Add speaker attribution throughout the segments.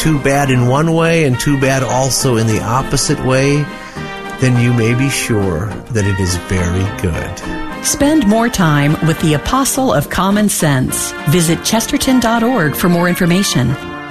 Speaker 1: too bad in one way and too bad also in the opposite way, then you may be sure that it is very good.
Speaker 2: Spend more time with the Apostle of Common Sense. Visit Chesterton.org for more information.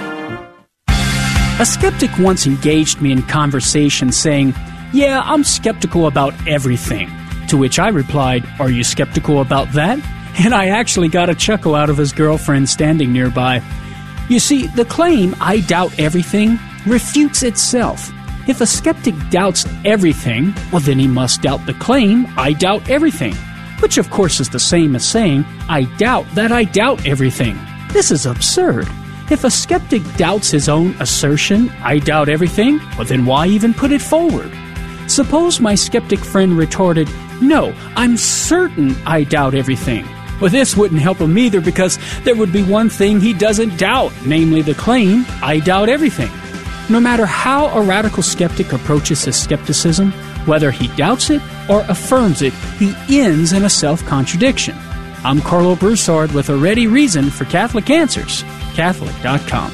Speaker 3: A skeptic once engaged me in conversation saying, "Yeah, I'm skeptical about everything." To which I replied, "Are you skeptical about that?" And I actually got a chuckle out of his girlfriend standing nearby. You see, the claim, "I doubt everything," refutes itself. If a skeptic doubts everything, well then he must doubt the claim, "I doubt everything," which of course is the same as saying, "I doubt that I doubt everything." This is absurd. If a skeptic doubts his own assertion, "I doubt everything," well then why even put it forward? Suppose my skeptic friend retorted, "No, I'm certain I doubt everything." Well, this wouldn't help him either, because there would be one thing he doesn't doubt, namely the claim, "I doubt everything." No matter how a radical skeptic approaches his skepticism, whether he doubts it or affirms it, he ends in a self-contradiction. I'm Carlo Broussard with a ready reason for Catholic Answers, Catholic.com.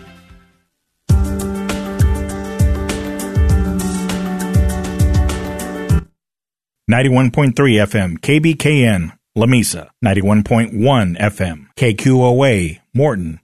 Speaker 4: .3 FM, KBKN, Lamesa, 91.1 FM, KQOA, Morton.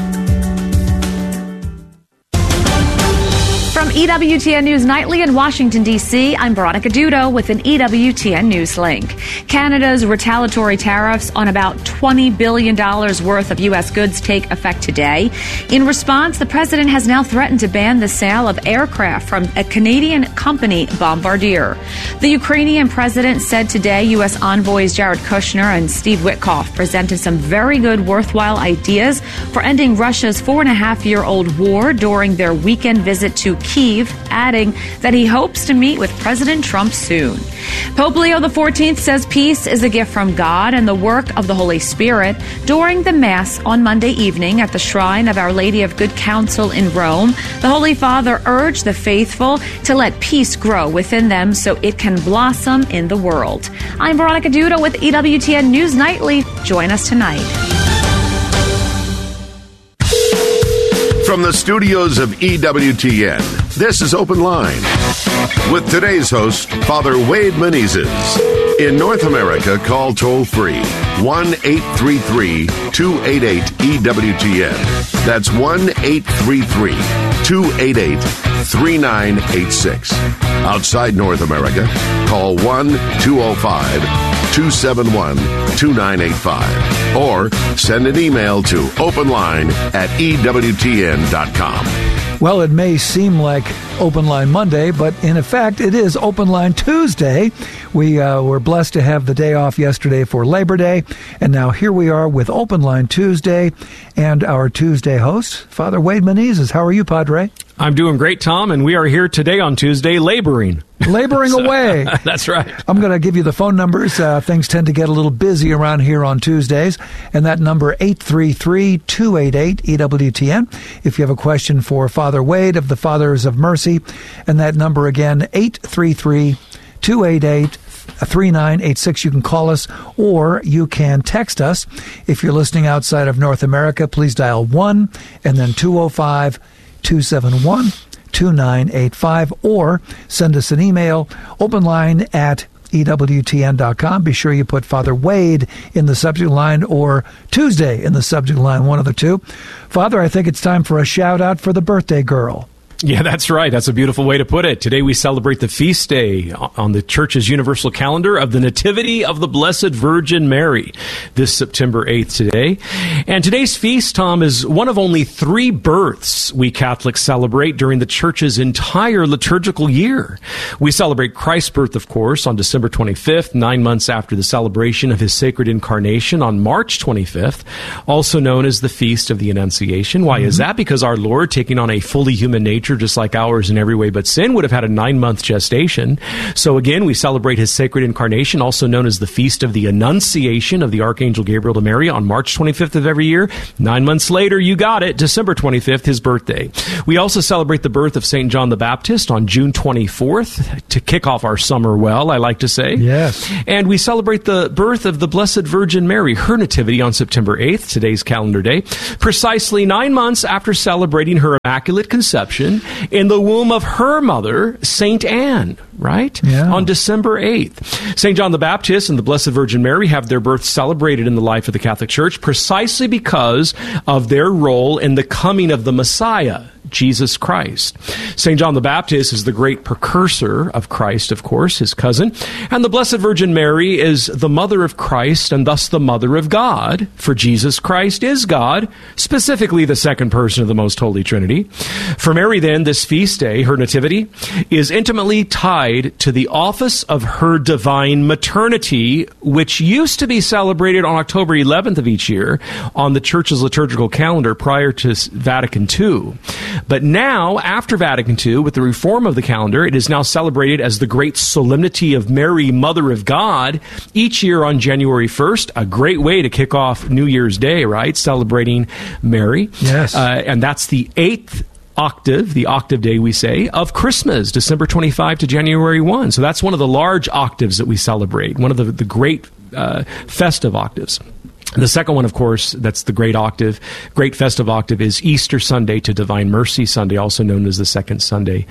Speaker 5: From EWTN News Nightly in Washington, D.C., I'm Veronica Dudo with an EWTN News link. Canada's retaliatory tariffs on about $20 billion worth of U.S. goods take effect today. In response, the president has now threatened to ban the sale of aircraft from a Canadian company, Bombardier. The Ukrainian president said today U.S. envoys Jared Kushner and Steve Witkoff presented some very good, worthwhile ideas for ending Russia's 4.5-year-old war during their weekend visit to Kyiv, adding that he hopes to meet with President Trump soon. Pope Leo XIV says peace is a gift from God and the work of the Holy Spirit. During the Mass on Monday evening at the Shrine of Our Lady of Good Counsel in Rome, the Holy Father urged the faithful to let peace grow within them so it can blossom in the world. I'm Veronica Dudo with EWTN News Nightly. Join us tonight.
Speaker 6: From the studios of EWTN, this is Open Line with today's host, Father Wade Menezes. In North America, call toll-free 1-833-288-EWTN. That's 1-833-288-3986. Outside North America, call 1-205-271-2985. Or send an email to openline@EWTN.com.
Speaker 7: Well, it may seem like Open Line Monday, but in effect, it is Open Line Tuesday. We were blessed to have the day off yesterday for Labor Day, and now here we are with Open Line Tuesday, and our Tuesday host, Father Wade Menezes. How are you, Padre?
Speaker 8: I'm doing great, Tom, and we are here today on Tuesday laboring.
Speaker 7: Laboring away.
Speaker 8: That's right.
Speaker 7: I'm going to give you the phone numbers. Things tend to get a little busy around here on Tuesdays, and that number 833-288-EWTN. If you have a question for Father Wade of the Fathers of Mercy, and that number again, 833-288-3986. You can call us or you can text us. If you're listening outside of North America, please dial 1 and then 205-271-2985, or send us an email, openline@EWTN.com. Be sure you put Father Wade in the subject line or Tuesday in the subject line, one of the two. Father, I think it's time for a shout out for the birthday girl.
Speaker 8: Yeah, that's right. That's a beautiful way to put it. Today we celebrate the feast day on the Church's universal calendar of the Nativity of the Blessed Virgin Mary, this September 8th today. And today's feast, Tom, is one of only 3 births we Catholics celebrate during the Church's entire liturgical year. We celebrate Christ's birth, of course, on December 25th, 9 months after the celebration of his sacred incarnation on March 25th, also known as the Feast of the Annunciation. Why is that? Because our Lord, taking on a fully human nature, nature, just like ours in every way but sin, would have had a 9-month gestation. So again, we celebrate his sacred incarnation, also known as the Feast of the Annunciation of the Archangel Gabriel to Mary on March 25th of every year. 9 months later, you got it, December 25th, his birthday. We also celebrate the birth of St. John the Baptist on June 24th to kick off our summer well, I like to say.
Speaker 7: Yes.
Speaker 8: And we celebrate the birth of the Blessed Virgin Mary, her nativity on September 8th, today's calendar day, precisely 9 months after celebrating her Immaculate Conception in the womb of her mother, St. Anne, right?
Speaker 7: Yeah.
Speaker 8: On December 8th. St. John the Baptist and the Blessed Virgin Mary have their births celebrated in the life of the Catholic Church precisely because of their role in the coming of the Messiah, Jesus Christ. St. John the Baptist is the great precursor of Christ, of course, his cousin. And the Blessed Virgin Mary is the mother of Christ and thus the mother of God, for Jesus Christ is God, specifically the second person of the Most Holy Trinity. For Mary, then, this feast day, her nativity, is intimately tied to the office of her divine maternity, which used to be celebrated on October 11th of each year on the Church's liturgical calendar prior to Vatican II. But now, after Vatican II, with the reform of the calendar, it is now celebrated as the great solemnity of Mary, Mother of God, each year on January 1st. A great way to kick off New Year's Day, right? Celebrating Mary.
Speaker 7: Yes.
Speaker 8: And that's the 8th octave, the octave day, we say, of Christmas, December 25 to January 1. So that's one of the large octaves that we celebrate, one of the great festive octaves. The second one, of course, that's the great octave, great festive octave, is Easter Sunday to Divine Mercy Sunday, also known as the second Sunday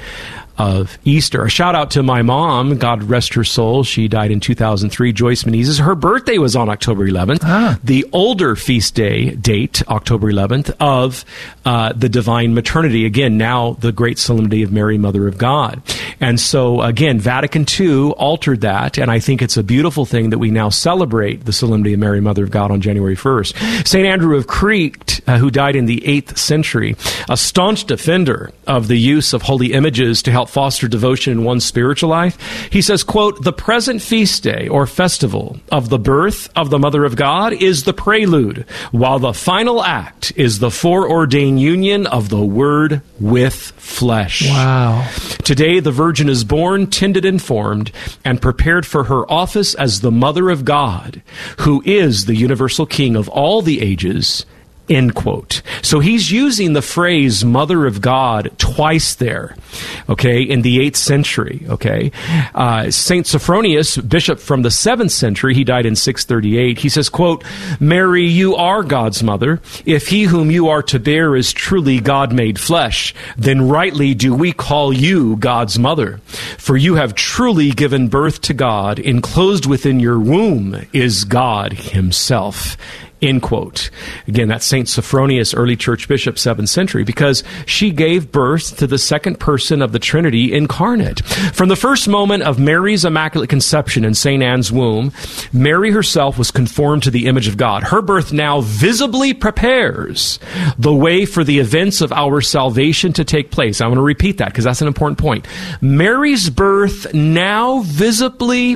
Speaker 8: of Easter. A shout out to my mom, God rest her soul. She died in 2003, Joyce Menezes. Her birthday was on October 11th. The older feast day date, October 11th, of the Divine Maternity. Again, now the great solemnity of Mary, Mother of God. And so, again, Vatican II altered that, and I think it's a beautiful thing that we now celebrate the solemnity of Mary, Mother of God on January 1st. St. Andrew of Crete, who died in the 8th century, a staunch defender of the use of holy images to help foster devotion in one's spiritual life, he says, quote, "The present feast day or festival of the birth of the Mother of God is the prelude, while the final act is the foreordained union of the Word with flesh."
Speaker 7: Wow.
Speaker 8: Today, the Virgin is born, tended and formed, and prepared for her office as the Mother of God, who is the universal King of all the ages, end quote. So he's using the phrase Mother of God twice there, okay, in the 8th century, okay. St. Sophronius, bishop from the 7th century, he died in 638, he says, quote, "Mary, you are God's mother. If he whom you are to bear is truly God made flesh, then rightly do we call you God's mother. For you have truly given birth to God. Enclosed within your womb is God himself." End quote. Again, that's St. Sophronius, early church bishop, 7th century, because she gave birth to the second person of the Trinity incarnate. From the first moment of Mary's Immaculate Conception in St. Anne's womb, Mary herself was conformed to the image of God. Her birth now visibly prepares the way for the events of our salvation to take place. I want to repeat that because that's an important point. Mary's birth now visibly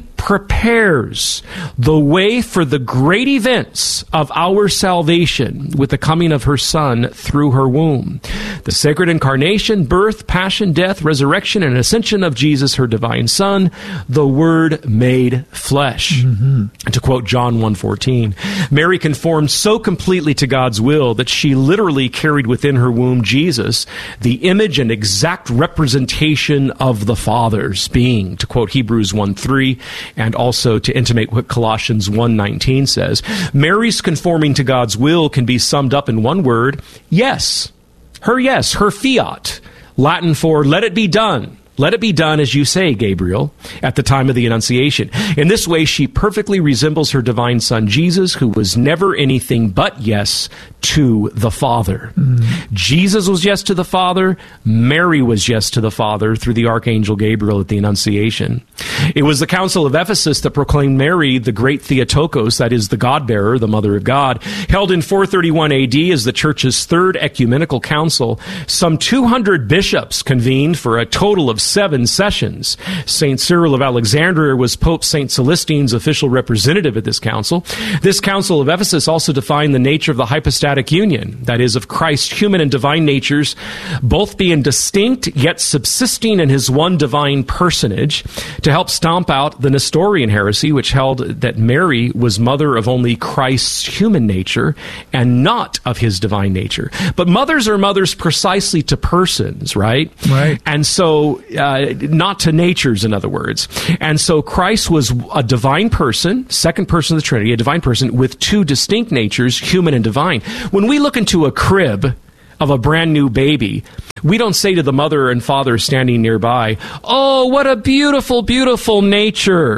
Speaker 8: prepares the way for the great events of our salvation with the coming of her Son through her womb. The sacred incarnation, birth, passion, death, resurrection, and ascension of Jesus, her divine Son, the Word made flesh. Mm-hmm. To quote John 1:14, Mary conformed so completely to God's will that she literally carried within her womb Jesus, the image and exact representation of the Father's being. To quote Hebrews 1:3, and also to intimate what Colossians 1:19 says, Mary's conforming to God's will can be summed up in one word: yes. Yes, her fiat, Latin for let it be done. Let it be done as you say, Gabriel, at the time of the Annunciation. In this way, she perfectly resembles her divine Son, Jesus, who was never anything but yes to the Father. Jesus was yes to the Father. Mary was yes to the Father through the Archangel Gabriel at the Annunciation. It was the Council of Ephesus that proclaimed Mary the great Theotokos, that is, the God-bearer, the Mother of God. Held in 431 AD as the Church's third ecumenical council, some 200 bishops convened for a total of 7 sessions. St. Cyril of Alexandria was Pope St. Celestine's official representative at this council. This council of Ephesus also defined the nature of the hypostatic union, that is, of Christ's human and divine natures, both being distinct yet subsisting in his one divine personage, to help stomp out the Nestorian heresy, which held that Mary was mother of only Christ's human nature and not of his divine nature. But mothers are mothers precisely to persons, right?
Speaker 7: Right.
Speaker 8: And so, not to natures, in other words. And so Christ was a divine person, second person of the Trinity, a divine person with two distinct natures, human and divine. When we look into a crib of a brand new baby, we don't say to the mother and father standing nearby, "Oh, what a beautiful, beautiful nature."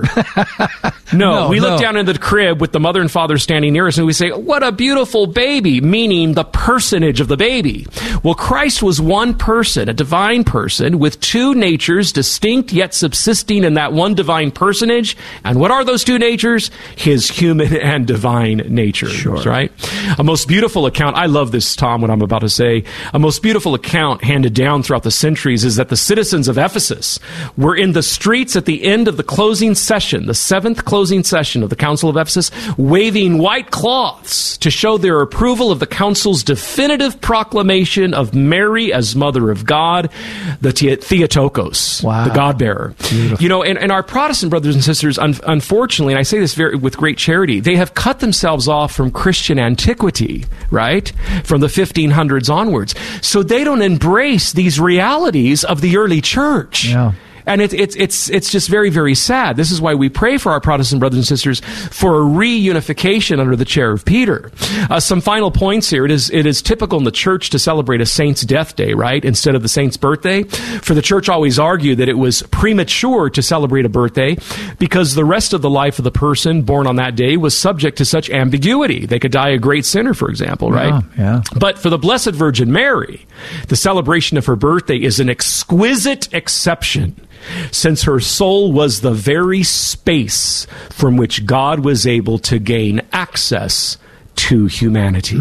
Speaker 8: No, we look down in the crib with the mother and father standing near us and we say, "What a beautiful baby," meaning the personage of the baby. Well, Christ was one person, a divine person with two natures, distinct yet subsisting in that one divine personage. And what are those two natures? His human and divine natures, right? A most beautiful account, I love this, Tom, what I'm about to say. A most beautiful account handed down throughout the centuries is that the citizens of Ephesus were in the streets at the end of the closing session, the 7th closing session of the Council of Ephesus, waving white cloths to show their approval of the council's definitive proclamation of Mary as Mother of God, the Theotokos, the God-bearer. You know, and our Protestant brothers and sisters, unfortunately, and I say this with great charity, they have cut themselves off from Christian antiquity, right? From the 1500s onwards. So they don't embrace these realities of the early church.
Speaker 7: Yeah.
Speaker 8: And it's just very, very sad. This is why we pray for our Protestant brothers and sisters for a reunification under the chair of Peter. Some final points here. It is typical in the church to celebrate a saint's death day, right, instead of the saint's birthday. For the church always argued that it was premature to celebrate a birthday because the rest of the life of the person born on that day was subject to such ambiguity. They could die a great sinner, for example, right?
Speaker 7: Yeah.
Speaker 8: But for the Blessed Virgin Mary, the celebration of her birthday is an exquisite exception, since her soul was the very space from which God was able to gain access to humanity.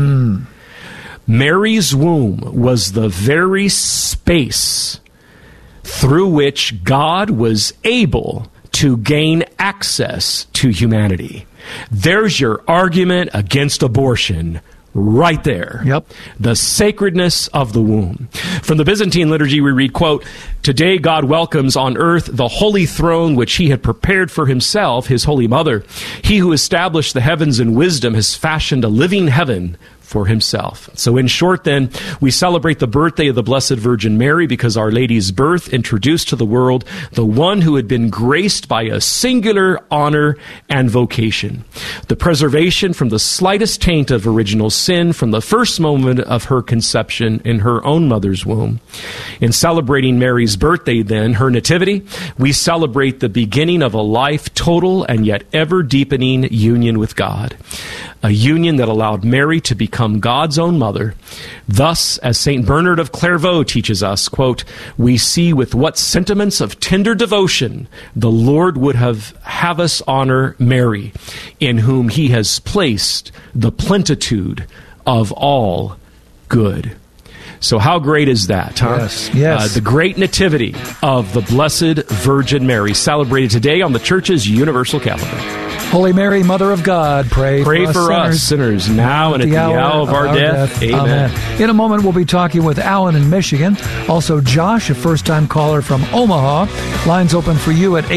Speaker 8: Mary's womb was the very space through which God was able to gain access to humanity. There's your argument against abortion. Right there.
Speaker 7: Yep.
Speaker 8: The sacredness of the womb. From the Byzantine liturgy, we read, quote, "Today God welcomes on earth the holy throne which he had prepared for himself, his holy mother. He who established the heavens in wisdom has fashioned a living heaven for himself." So in short, then, we celebrate the birthday of the Blessed Virgin Mary because Our Lady's birth introduced to the world the one who had been graced by a singular honor and vocation, the preservation from the slightest taint of original sin from the first moment of her conception in her own mother's womb. In celebrating Mary's birthday, then, her nativity, we celebrate the beginning of a life total and yet ever-deepening union with God, a union that allowed Mary to become God's own mother. Thus, as St. Bernard of Clairvaux teaches us, quote, "We see with what sentiments of tender devotion the Lord would have us honor Mary, in whom he has placed the plenitude of all good." So how great is that, huh?
Speaker 7: Yes.
Speaker 8: The great nativity of the Blessed Virgin Mary, celebrated today on the Church's universal calendar.
Speaker 7: Holy Mary, Mother of God, pray for us sinners,
Speaker 8: now and at the hour of our death. Amen.
Speaker 7: In a moment, we'll be talking with Alan in Michigan. Also, Josh, a first-time caller from Omaha. Lines open for you at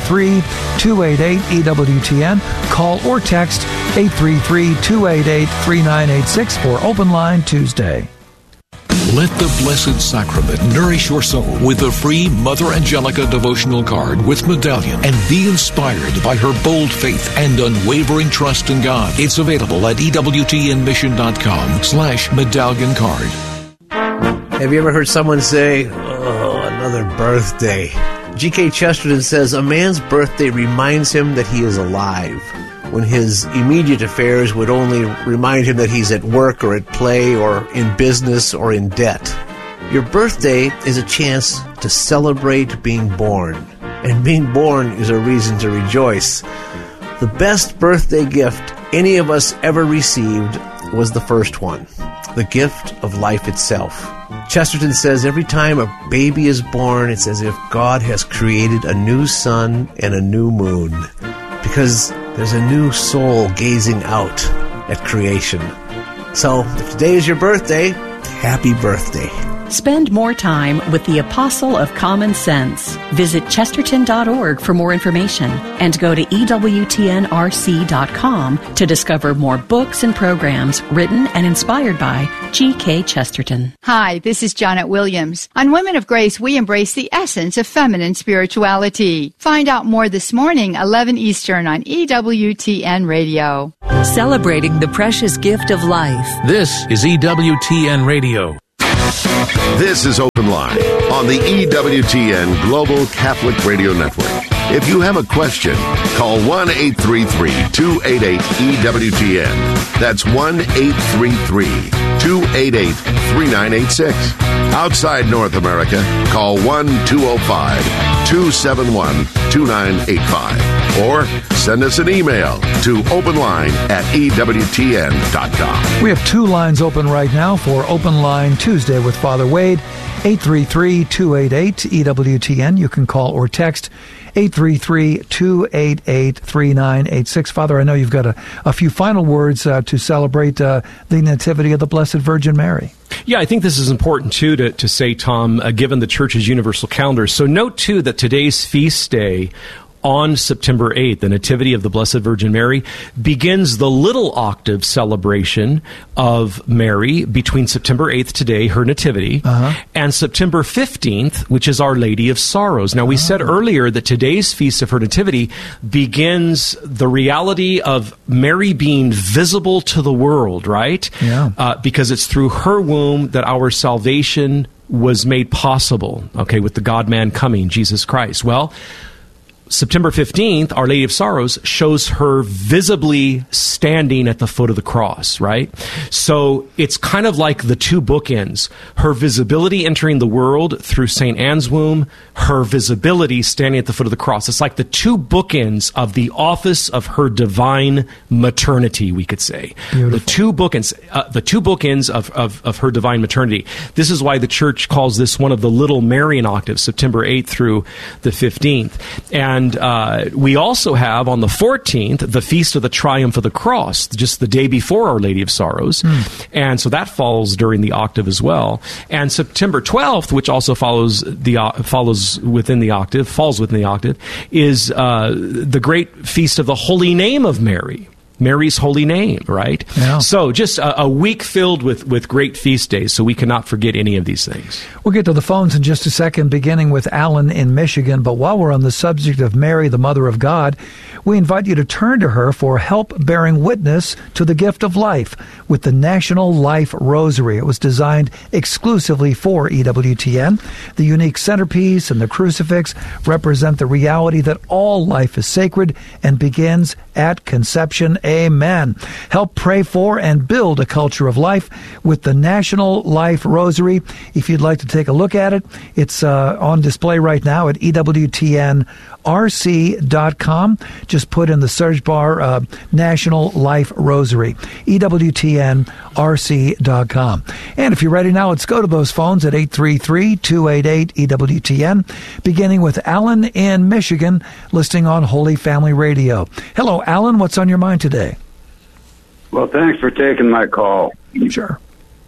Speaker 7: 833-288-EWTN. Call or text 833-288-3986 for Open Line Tuesday.
Speaker 9: Let the Blessed Sacrament nourish your soul with the free Mother Angelica devotional card with medallion, and be inspired by her bold faith and unwavering trust in God. It's available at EWTNmission.com/medallion card.
Speaker 1: Have you ever heard someone say, "Oh, another birthday"? G.K. Chesterton says, "A man's birthday reminds him that he is alive, when his immediate affairs would only remind him that he's at work or at play or in business or in debt." Your birthday is a chance to celebrate being born, and being born is a reason to rejoice. The best birthday gift any of us ever received was the first one. the gift of life itself. Chesterton says every time a baby is born, it's as if God has created a new sun and a new moon, because there's a new soul gazing out at creation. So, if today is your birthday, happy birthday.
Speaker 2: Spend more time with the Apostle of Common Sense. Visit Chesterton.org for more information and go to EWTNRC.com to discover more books and programs written and inspired by G.K. Chesterton.
Speaker 10: Hi, this is Janet Williams. On Women of Grace, we embrace the essence of feminine spirituality. Find out more this morning, 11 Eastern on EWTN Radio.
Speaker 11: Celebrating the precious gift of life.
Speaker 9: This is EWTN Radio.
Speaker 6: This is Open Line on the EWTN Global Catholic Radio Network. If you have a question, call 1-833-288-EWTN. That's 1-833-288-3986. Outside North America, call 1-205-271-2985. Or send us an email to openline@EWTN.com.
Speaker 7: We have two lines open right now for Open Line Tuesday with Father Wade, 833-288-EWTN. You can call or text 833-288-3986. Father, I know you've got a few final words to celebrate the Nativity of the Blessed Virgin Mary.
Speaker 8: Yeah, I think this is important, too, to say, Tom, given the Church's universal calendar. So note, too, that today's feast day on September 8th, the Nativity of the Blessed Virgin Mary, begins the Little Octave celebration of Mary between September 8th today, her Nativity, and September 15th, which is Our Lady of Sorrows. Now, we said earlier that today's Feast of her Nativity begins the reality of Mary being visible to the world, right?
Speaker 7: Yeah.
Speaker 8: Because it's through her womb that our salvation was made possible, okay, with the God-man coming, Jesus Christ. Well, September 15th, Our Lady of Sorrows shows her visibly standing at the foot of the cross, right? So it's kind of like the two bookends. Her visibility entering the world through St. Anne's womb, her visibility standing at the foot of the cross. It's like the two bookends of the office of her divine maternity, we could say.
Speaker 7: Beautiful.
Speaker 8: The two bookends of her divine maternity. This is why the Church calls this one of the Little Marian octaves, September 8th through the 15th. And we also have on the 14th the Feast of the Triumph of the Cross, just the day before Our Lady of Sorrows. And so that falls during the octave as well. And September 12th, which also falls within the octave, is the great Feast of the Holy Name of Mary. Mary's holy name, right?
Speaker 7: Yeah.
Speaker 8: So just a week filled with great feast days, so we cannot forget any of these things.
Speaker 7: We'll get to the phones in just a second, beginning with Alan in Michigan. But while we're on the subject of Mary, the Mother of God, we invite you to turn to her for help bearing witness to the gift of life with the National Life Rosary. It was designed exclusively for EWTN. The unique centerpiece and the crucifix represent the reality that all life is sacred and begins at conception. Amen. Help pray for and build a culture of life with the National Life Rosary. If you'd like to take a look at it, it's on display right now at EWTNRC.com. Just put in the search bar National Life Rosary, EWTNRC.com. And if you're ready now, let's go to those phones at 833-288-EWTN, beginning with Alan in Michigan, listening on Holy Family Radio. Hello, Alan. What's on your mind today?
Speaker 12: Well, thanks for taking my call.
Speaker 7: Sure.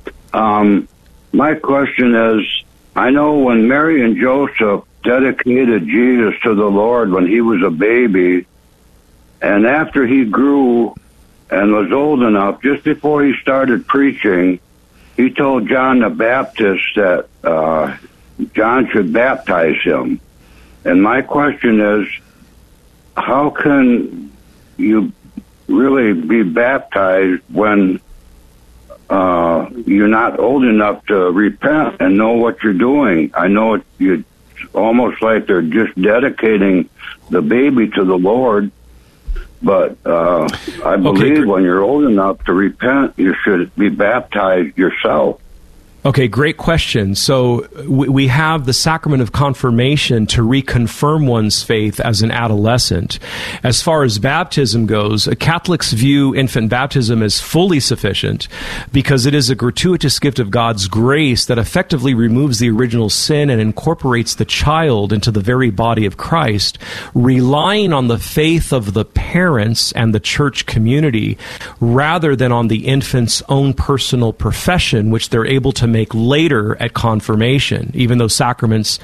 Speaker 12: My question is, I know when Mary and Joseph dedicated Jesus to the Lord when he was a baby, and after he grew and was old enough, just before he started preaching, he told John the Baptist that John should baptize him. And my question is, how can you really be baptized when you're not old enough to repent and know what you're doing? I know it's almost like they're just dedicating the baby to the Lord, but I believe when you're old enough to repent, you should be baptized yourself.
Speaker 8: Okay, great question. So we have the sacrament of confirmation to reconfirm one's faith as an adolescent. As far as baptism goes, Catholics view infant baptism as fully sufficient because it is a gratuitous gift of God's grace that effectively removes the original sin and incorporates the child into the very body of Christ, relying on the faith of the parents and the church community rather than on the infant's own personal profession, which they're able to make later at confirmation, even though the sacraments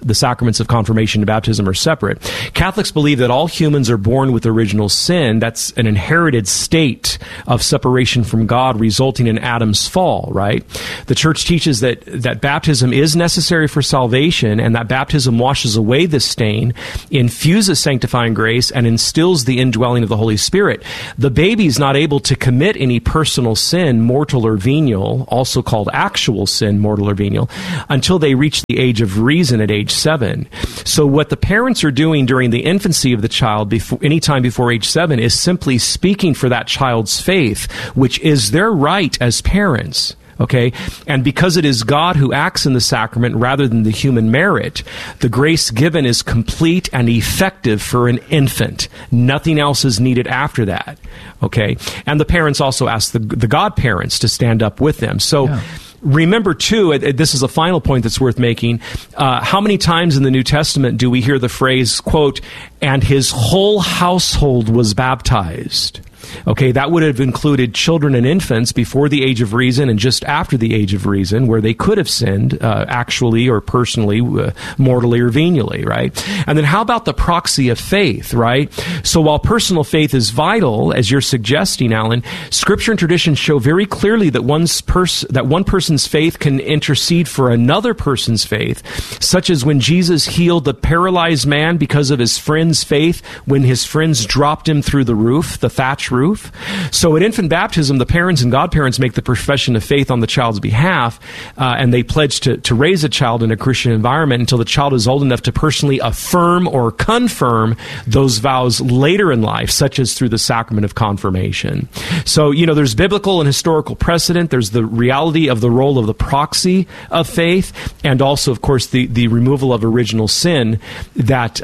Speaker 8: of confirmation and baptism are separate. Catholics believe that all humans are born with original sin. That's an inherited state of separation from God resulting in Adam's fall, right? The church teaches that baptism is necessary for salvation and that baptism washes away this stain, infuses sanctifying grace, and instills the indwelling of the Holy Spirit. The baby is not able to commit any personal sin, mortal or venial, also called actual sin, mortal or venial, until they reach the age of reason at age 7. So what the parents are doing during the infancy of the child, anytime before age 7, is simply speaking for that child's faith, which is their right as parents. Okay? And because it is God who acts in the sacrament rather than the human merit, the grace given is complete and effective for an infant. Nothing else is needed after that. Okay? And the parents also ask the godparents to stand up with them. So, remember, too, this is a final point that's worth making, how many times in the New Testament do we hear the phrase, quote, and his whole household was baptized? Okay, that would have included children and infants before the age of reason and just after the age of reason, where they could have sinned actually or personally, mortally or venially, right? And then how about the proxy of faith, right? So while personal faith is vital, as you're suggesting, Alan, Scripture and tradition show very clearly that one person's faith can intercede for another person's faith, such as when Jesus healed the paralyzed man because of his friend's faith when his friends dropped him through the roof, the thatch roof. So at infant baptism, the parents and godparents make the profession of faith on the child's behalf, and they pledge to raise a child in a Christian environment until the child is old enough to personally affirm or confirm those vows later in life, such as through the sacrament of confirmation. So, there's biblical and historical precedent. There's the reality of the role of the proxy of faith, and also, of course, the removal of original sin that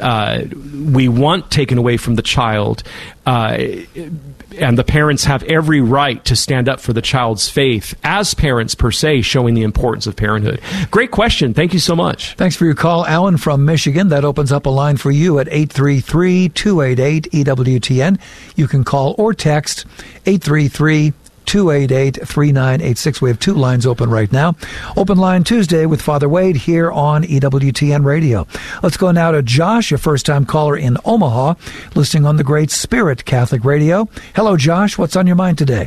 Speaker 8: we want taken away from the child. And the parents have every right to stand up for the child's faith as parents per se, showing the importance of parenthood. Great question. Thank you so much.
Speaker 7: Thanks for your call, Alan from Michigan. That opens up a line for you at 833-288-EWTN. You can call or text 833-288-3986. We have 2 lines open right now. Open Line Tuesday with Father Wade here on EWTN Radio. Let's go now to Josh, a first-time caller in Omaha, listening on the Great Spirit Catholic Radio. Hello, Josh. What's on your mind today?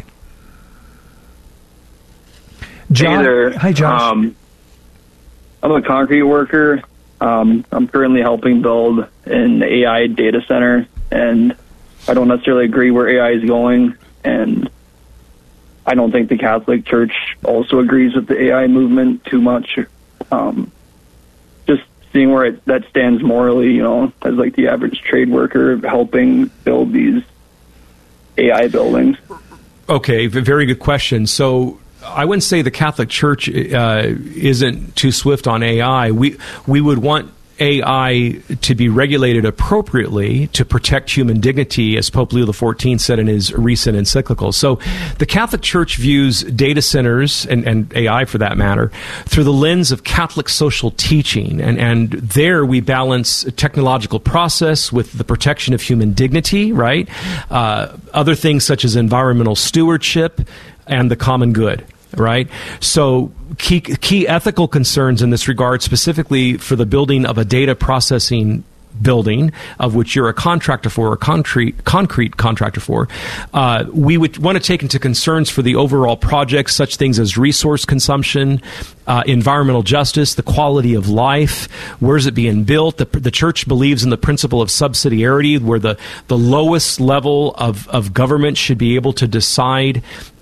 Speaker 13: Hey there.
Speaker 7: Hi, Josh.
Speaker 13: I'm a concrete worker. I'm currently helping build an AI data center, and I don't necessarily agree where AI is going, and I don't think the Catholic Church also agrees with the AI movement too much. Just seeing where that stands morally, as like the average trade worker helping build these AI buildings. Okay,
Speaker 8: very good question. So I wouldn't say the Catholic Church isn't too swift on AI. We would want AI to be regulated appropriately to protect human dignity, as Pope Leo XIV said in his recent encyclical. So the Catholic Church views data centers, and AI for that matter, through the lens of Catholic social teaching. And there we balance technological process with the protection of human dignity, right? Other things such as environmental stewardship and the common good. Right? So key ethical concerns in this regard, specifically for the building of a data processing building, of which you're a contractor for, a concrete contractor for, we would want to take into concerns for the overall project, such things as resource consumption, environmental justice, the quality of life, where's it being built. The Church believes in the principle of subsidiarity, where the lowest level of government should be able to decide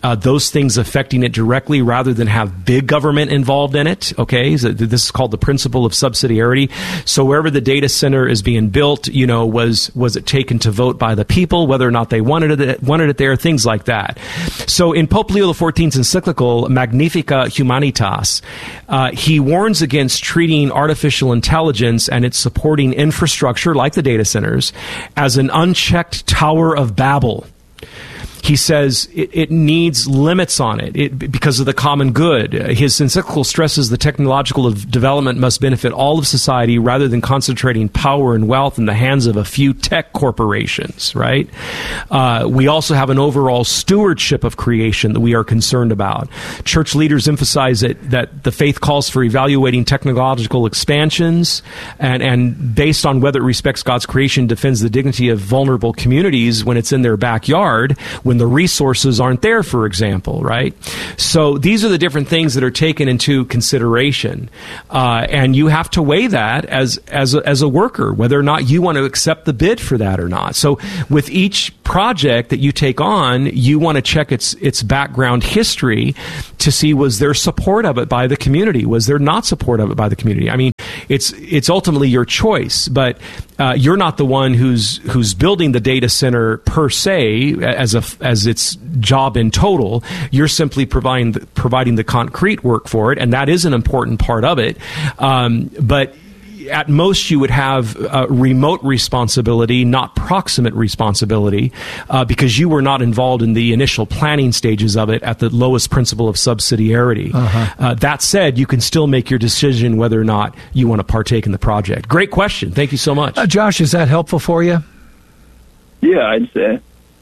Speaker 8: those things affecting it directly rather than have big government involved in it. Okay, so this is called the principle of subsidiarity. So wherever the data center is being built, was it taken to vote by the people, whether or not they wanted it there, things like that. So in Pope Leo XIV's encyclical Magnificat Humanitas, he warns against treating artificial intelligence and its supporting infrastructure, like the data centers, as an unchecked Tower of Babel. He says it needs limits on it because of the common good. His encyclical stresses the technological development must benefit all of society rather than concentrating power and wealth in the hands of a few tech corporations, right? We also have an overall stewardship of creation that we are concerned about. Church leaders emphasize that the faith calls for evaluating technological expansions and based on whether it respects God's creation, defends the dignity of vulnerable communities when it's in their backyard, when the resources aren't there, for example, right? So these are the different things that are taken into consideration. And you have to weigh that as a worker, whether or not you want to accept the bid for that or not. So with each project that you take on, you want to check its background history to see, was there support of it by the community? Was there not support of it by the community? I mean, it's ultimately your choice, but you're not the one who's building the data center per se as its job in total. You're simply providing the concrete work for it, and that is an important part of it. But at most, you would have remote responsibility, not proximate responsibility, because you were not involved in the initial planning stages of it at the lowest principle of subsidiarity. That said, you can still make your decision whether or not you want to partake in the project. Great question. Thank you so much.
Speaker 7: Josh, is that helpful for you?
Speaker 13: Yeah, I'd say.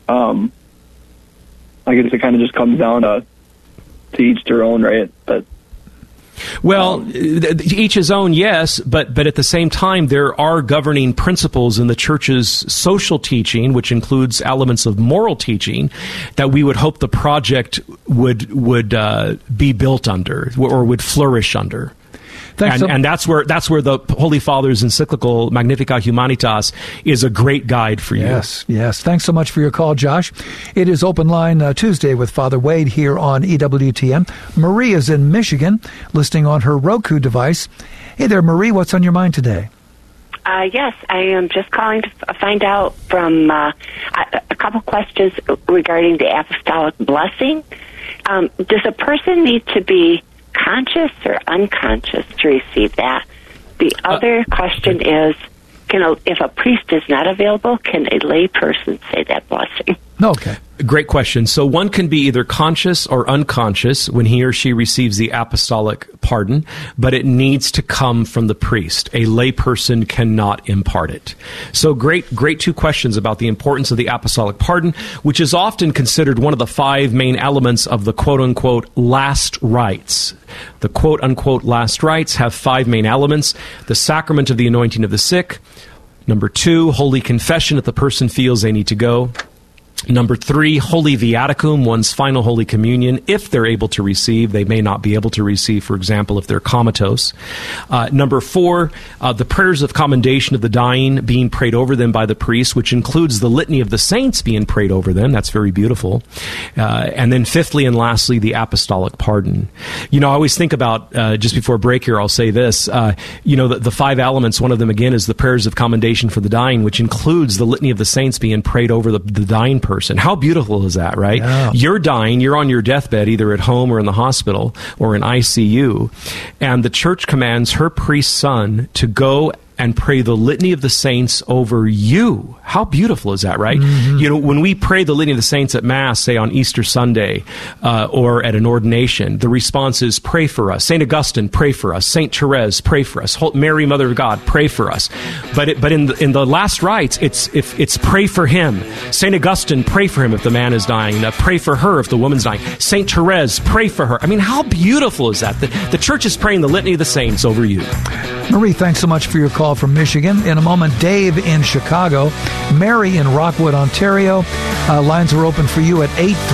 Speaker 13: I guess it kind of just comes down to each their own, right? But
Speaker 8: well, each his own, yes, but at the same time, there are governing principles in the church's social teaching, which includes elements of moral teaching, that we would hope the project would be built under or would flourish under. And that's where the Holy Father's encyclical Magnificat Humanitas is a great guide for you.
Speaker 7: Yes. Thanks so much for your call, Josh. It is Open Line Tuesday with Father Wade here on EWTN. Marie is in Michigan, listening on her Roku device. Hey there, Marie. What's on your mind today?
Speaker 14: Yes, I am just calling to find out from a couple questions regarding the apostolic blessing. Does a person need to be conscious or unconscious to receive that? The other question is, if a priest is not available, can a lay person say that blessing?
Speaker 7: Okay.
Speaker 8: Great question. So one can be either conscious or unconscious when he or she receives the apostolic pardon, but it needs to come from the priest. A lay person cannot impart it. So great two questions about the importance of the apostolic pardon, which is often considered one of the 5 main elements of the quote-unquote last rites. The quote-unquote last rites have 5 main elements: the sacrament of the anointing of the sick. Number 2, holy confession if the person feels they need to go. Number 3, holy viaticum, one's final holy communion, if they're able to receive. They may not be able to receive, for example, if they're comatose. Number 4, the prayers of commendation of the dying being prayed over them by the priest, which includes the litany of the saints being prayed over them. That's very beautiful. And then 5thly and lastly, the apostolic pardon. I always think about, just before break here, I'll say this, the 5 elements, one of them again is the prayers of commendation for the dying, which includes the litany of the saints being prayed over the dying person. How beautiful is that, right?
Speaker 7: Yeah.
Speaker 8: You're dying, you're on your deathbed, either at home or in the hospital or in ICU, and the church commands her priest son to go and pray the litany of the saints over you. How beautiful is that, right? Mm-hmm. When we pray the litany of the saints at Mass, say on Easter Sunday, or at an ordination, the response is, pray for us. St. Augustine, pray for us. St. Therese, pray for us. Mary, Mother of God, pray for us. But in the last rites, it's pray for him. St. Augustine, pray for him if the man is dying. Pray for her if the woman's dying. St. Therese, pray for her. I mean, how beautiful is that? The church is praying the litany of the saints over you.
Speaker 7: Marie, thanks so much for your call from Michigan. In a moment, Dave in Chicago, Mary in Rockwood, Ontario. Lines are open for you at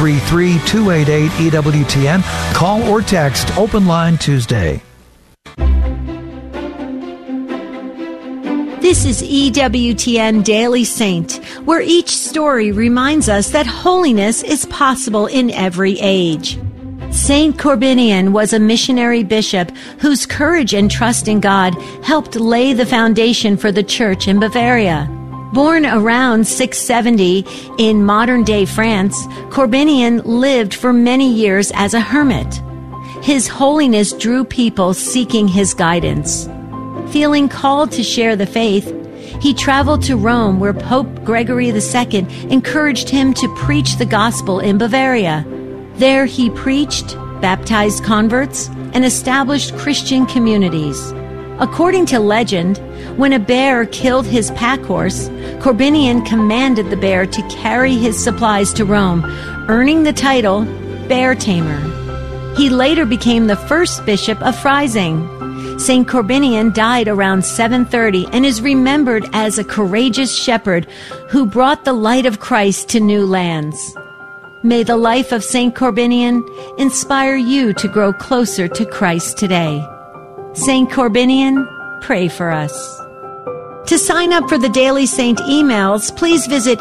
Speaker 7: 833-288-EWTN. Call or text Open Line Tuesday.
Speaker 15: This is EWTN Daily Saint, where each story reminds us that holiness is possible in every age. Saint Corbinian was a missionary bishop whose courage and trust in God helped lay the foundation for the church in Bavaria. Born around 670 in modern-day France, Corbinian lived for many years as a hermit. His holiness drew people seeking his guidance. Feeling called to share the faith, he traveled to Rome, where Pope Gregory II encouraged him to preach the gospel in Bavaria. There he preached, baptized converts, and established Christian communities. According to legend, when a bear killed his pack horse, Corbinian commanded the bear to carry his supplies to Rome, earning the title Bear Tamer. He later became the first bishop of Freising. St. Corbinian died around 730 and is remembered as a courageous shepherd who brought the light of Christ to new lands. May the life of St. Corbinian inspire you to grow closer to Christ today. St. Corbinian, pray for us. To sign up for the Daily Saint emails, please visit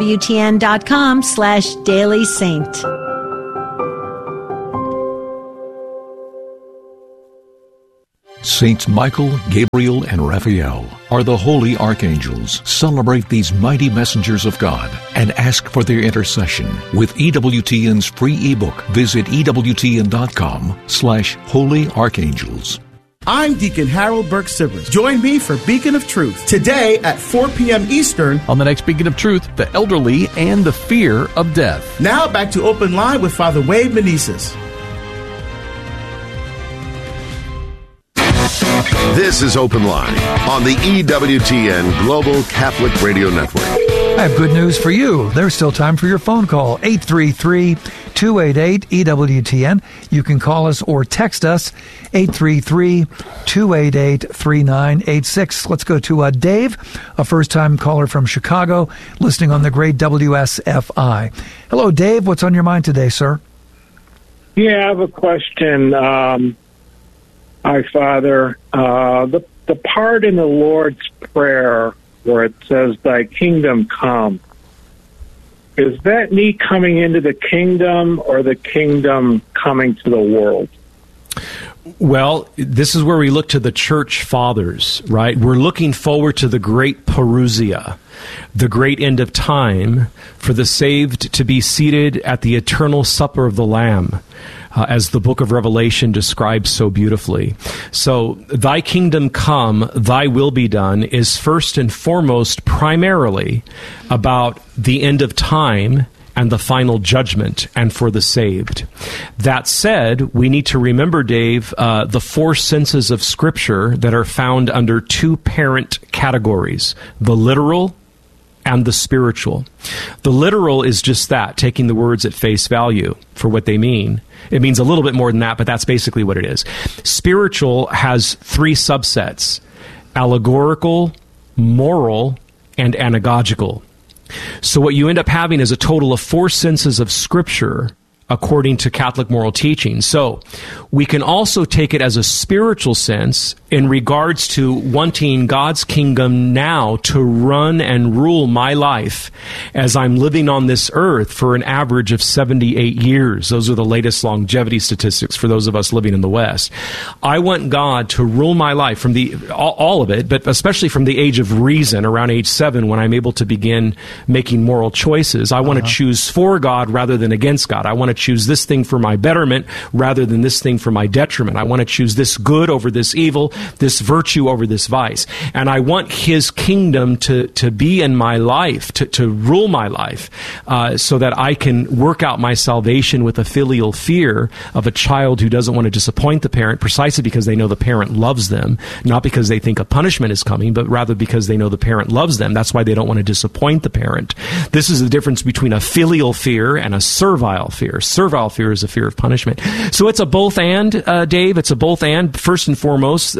Speaker 15: EWTN.com/dailysaint.
Speaker 9: Saints Michael, Gabriel, and Raphael are the holy archangels. Celebrate these mighty messengers of God and ask for their intercession with EWTN's free ebook. Visit EWTN.com/holy archangels.
Speaker 16: I'm Deacon Harold Burke Sivers. Join me for Beacon of Truth today at 4 p.m. Eastern.
Speaker 17: On the next Beacon of Truth, the elderly and the fear of death.
Speaker 16: Now back to Open Line with Father Wade Menezes.
Speaker 6: This is Open Line on the EWTN Global Catholic Radio Network.
Speaker 7: I have good news for you. There's still time for your phone call, 833-288-EWTN. You can call us or text us, 833-288-3986. Let's go to Dave, a first-time caller from Chicago, listening on the great WSFI. Hello, Dave. What's on your mind today, sir?
Speaker 18: Yeah, I have a question. Hi, Father. The part in the Lord's Prayer where it says, "Thy kingdom come," is that me coming into the kingdom or the kingdom coming to the world?
Speaker 8: Well, this is where we look to the church fathers, right? We're looking forward to the great parousia, the great end of time, for the saved to be seated at the eternal supper of the Lamb, as the book of Revelation describes so beautifully. So, thy kingdom come, thy will be done, is first and foremost primarily about the end of time and the final judgment, and for the saved. That said, we need to remember, Dave, the four senses of Scripture that are found under two parent categories: the literal and the spiritual. The literal is just that, taking the words at face value for what they mean. It means a little bit more than that, but that's basically what it is. Spiritual has three subsets: allegorical, moral, and anagogical. So what you end up having is a total of four senses of Scripture according to Catholic moral teaching. So we can also take it as a spiritual sense in regards to wanting God's kingdom now to run and rule my life as I'm living on this earth for an average of 78 years. Those are the latest longevity statistics for those of us living in the West. I want God to rule my life from all of it, but especially from the age of reason, around age 7, when I'm able to begin making moral choices. I want to choose for God rather than against God. I want to choose this thing for my betterment rather than this thing for my detriment. I want to choose this good over this evil, this virtue over this vice. And I want His kingdom to be in my life, to rule my life, so that I can work out my salvation with a filial fear of a child who doesn't want to disappoint the parent, precisely because they know the parent loves them, not because they think a punishment is coming, but rather because they know the parent loves them. That's why they don't want to disappoint the parent. This is the difference between a filial fear and a servile fear. Servile fear is a fear of punishment. So it's a both and, Dave. It's a both and. First and foremost,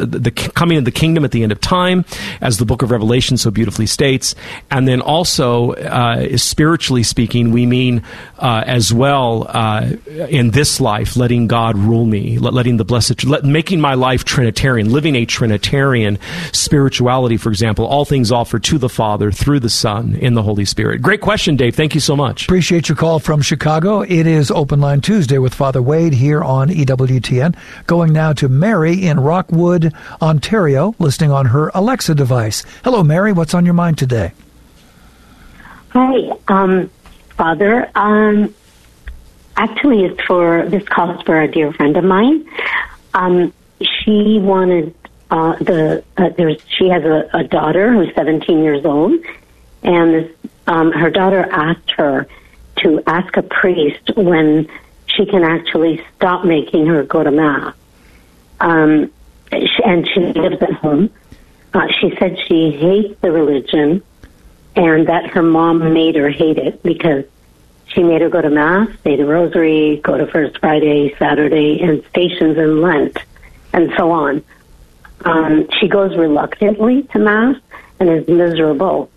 Speaker 8: the coming of the kingdom at the end of time, as the book of Revelation so beautifully states. And then also, spiritually speaking, we mean as well in this life, letting God rule me, letting the blessed, making my life Trinitarian, living a Trinitarian spirituality, for example, all things offered to the Father through the Son in the Holy Spirit. Great question, Dave. Thank you so much.
Speaker 7: Appreciate your call from Chicago. It is Open Line Tuesday with Father Wade here on EWTN. Going now to Mary in Rockwood, Ontario, listening on her Alexa device. Hello, Mary. What's on your mind today?
Speaker 19: Hi, Father. Actually, it's for this call is for a dear friend of mine. She wanted she has a daughter who's 17 years old, and her daughter asked her to ask a priest when she can actually stop making her go to Mass. And she lives at home. She said she hates the religion and that her mom made her hate it because she made her go to Mass, say the Rosary, go to First Friday, Saturday, and stations in Lent, and so on. She goes reluctantly to Mass and is miserable.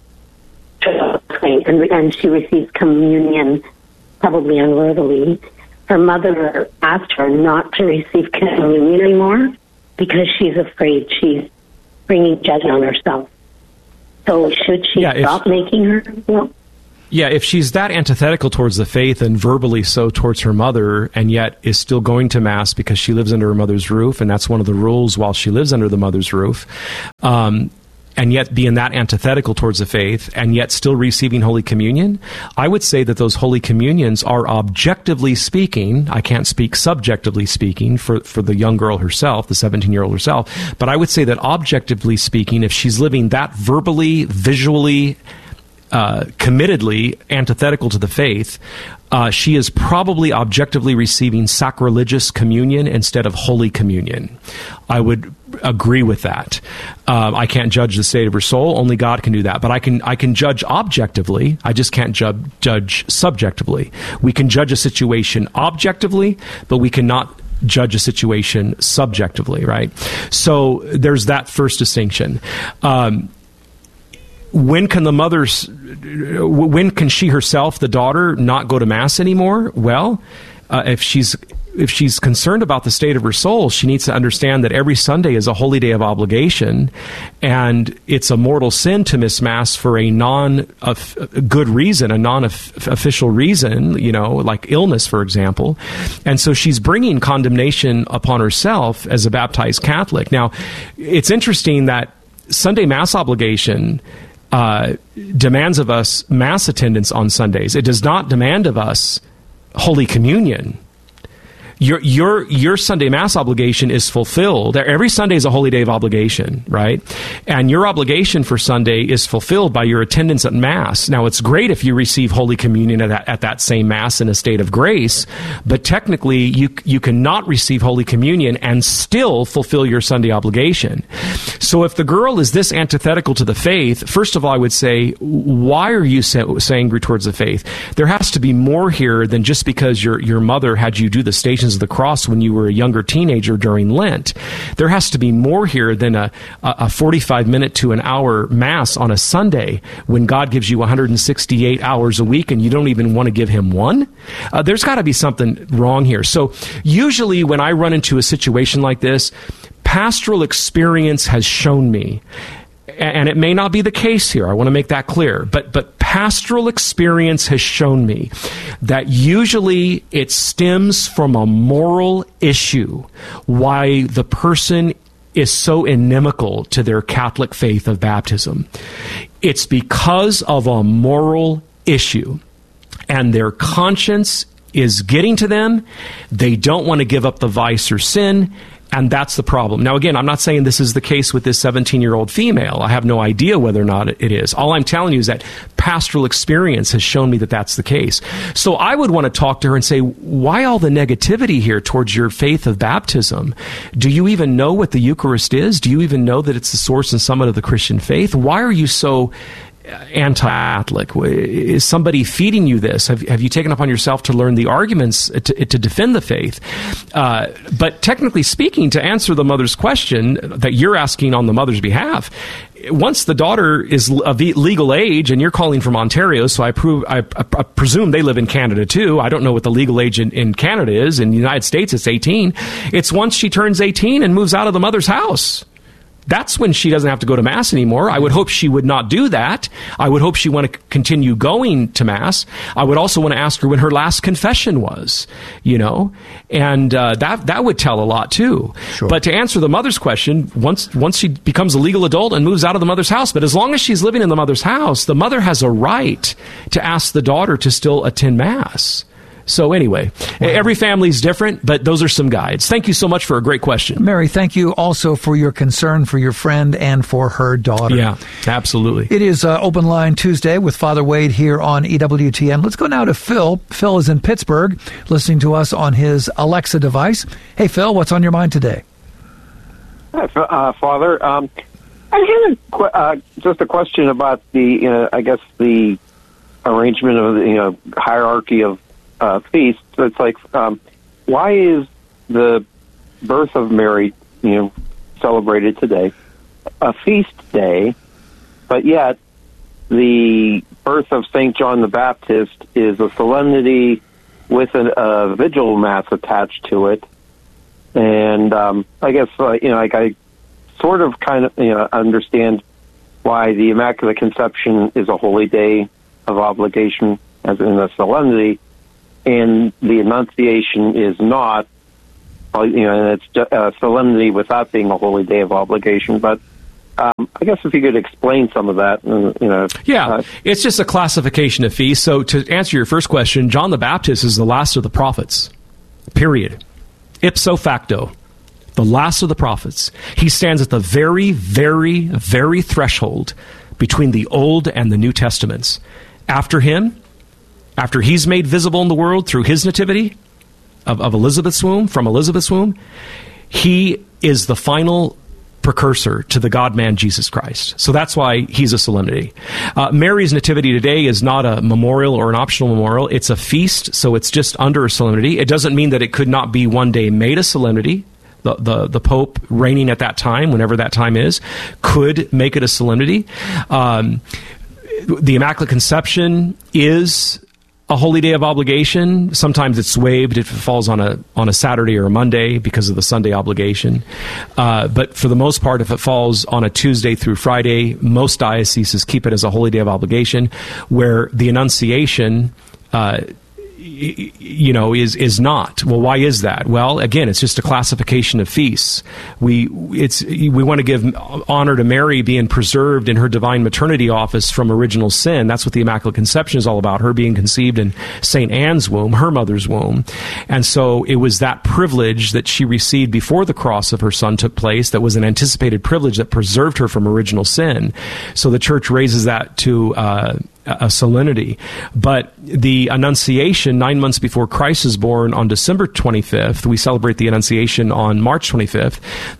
Speaker 19: And she receives communion probably unworthily. Her mother asked her not to receive communion anymore because she's afraid she's bringing judgment on herself. So should she stop making her?
Speaker 8: Yeah, if she's that antithetical towards the faith and verbally so towards her mother, and yet is still going to Mass because she lives under her mother's roof, and that's one of the rules while she lives under the mother's roof, and yet being that antithetical towards the faith, and yet still receiving Holy Communion, I would say that those Holy Communions are objectively speaking, I can't speak subjectively speaking for the young girl herself, the 17-year-old herself, but I would say that objectively speaking, if she's living that verbally, visually, committedly antithetical to the faith, she is probably objectively receiving sacrilegious communion instead of Holy Communion. I would agree with that. I can't judge the state of her soul. Only God can do that. But I can judge objectively. I just can't judge subjectively. We can judge a situation objectively, but we cannot judge a situation subjectively, right? So there's that first distinction. When can she herself, the daughter, not go to Mass anymore? Well, if she's concerned about the state of her soul, she needs to understand that every Sunday is a holy day of obligation, and it's a mortal sin to miss Mass for a good reason, a non-official reason, like illness, for example. And so she's bringing condemnation upon herself as a baptized Catholic. Now, it's interesting that Sunday Mass obligation demands of us Mass attendance on Sundays. It does not demand of us Holy Communion. Your Sunday Mass obligation is fulfilled. Every Sunday is a holy day of obligation, right? And your obligation for Sunday is fulfilled by your attendance at Mass. Now, it's great if you receive Holy Communion at that same Mass in a state of grace, but technically you cannot receive Holy Communion and still fulfill your Sunday obligation. So if the girl is this antithetical to the faith, first of all, I would say, why are you so angry towards the faith? There has to be more here than just because your mother had you do the Stations of the Cross when you were a younger teenager during Lent. There has to be more here than a 45-minute to an hour Mass on a Sunday when God gives you 168 hours a week and you don't even want to give him one. There's got to be something wrong here. So usually when I run into a situation like this, pastoral experience has shown me, and it may not be the case here, I want to make that clear, but pastoral experience has shown me that usually it stems from a moral issue why the person is so inimical to their Catholic faith of baptism. It's because of a moral issue, and their conscience is getting to them. They don't want to give up the vice or sin, and that's the problem. Now, again, I'm not saying this is the case with this 17-year-old female. I have no idea whether or not it is. All I'm telling you is that pastoral experience has shown me that that's the case. So I would want to talk to her and say, why all the negativity here towards your faith of baptism? Do you even know what the Eucharist is? Do you even know that it's the source and summit of the Christian faith? Why are you so anti-Catholic? Is somebody feeding you this? Have you taken upon yourself to learn the arguments to defend the faith? But technically speaking, to answer the mother's question that you're asking on the mother's behalf, once the daughter is of legal age, and you're calling from Ontario, so I presume they live in Canada too. I don't know what the legal age in Canada is. In the United States, it's 18. It's once she turns 18 and moves out of the mother's house. That's when she doesn't have to go to Mass anymore. I would hope she would not do that. I would hope she want to continue going to Mass. I would also want to ask her when her last confession was, and that would tell a lot too. Sure. But to answer the mother's question, once she becomes a legal adult and moves out of the mother's house, but as long as she's living in the mother's house, the mother has a right to ask the daughter to still attend Mass. So anyway, every family's different, but those are some guides. Thank you so much for a great question.
Speaker 7: Mary, thank you also for your concern for your friend and for her daughter.
Speaker 8: Yeah, absolutely.
Speaker 7: It is Open Line Tuesday with Father Wade here on EWTN. Let's go now to Phil. Phil is in Pittsburgh, listening to us on his Alexa device. Hey, Phil, what's on your mind today?
Speaker 20: Hi, Father. I had just a question about the arrangement of the hierarchy of feasts. It's like, why is the birth of Mary, celebrated today, a feast day, but yet the birth of St. John the Baptist is a solemnity with a vigil mass attached to it? And I guess, I sort of understand why the Immaculate Conception is a holy day of obligation, as in a solemnity, and the Annunciation is not, and it's just a solemnity without being a holy day of obligation. But I guess if you could explain some of that,
Speaker 8: it's just a classification of feasts. So to answer your first question, John the Baptist is the last of the prophets, period. Ipso facto, the last of the prophets. He stands at the very, very, very threshold between the Old and the New Testaments. After him, after he's made visible in the world through his nativity of Elizabeth's womb, from Elizabeth's womb, he is the final precursor to the God-man Jesus Christ. So that's why he's a solemnity. Mary's nativity today is not a memorial or an optional memorial. It's a feast, so it's just under a solemnity. It doesn't mean that it could not be one day made a solemnity. The Pope reigning at that time, whenever that time is, could make it a solemnity. The Immaculate Conception is a holy day of obligation. Sometimes it's waived if it falls on a Saturday or a Monday because of the Sunday obligation. But for the most part, if it falls on a Tuesday through Friday, most dioceses keep it as a holy day of obligation, where the Annunciation is not. Well, why is that? Well, again, it's just a classification of feasts. We want to give honor to Mary being preserved in her divine maternity office from original sin. That's what the Immaculate Conception is all about, her being conceived in St. Anne's womb, her mother's womb. And so it was that privilege that she received before the cross of her son took place that was an anticipated privilege that preserved her from original sin. So the Church raises that to a solemnity. But the Annunciation, 9 months before Christ is born, on December 25th, we celebrate the Annunciation on March 25th.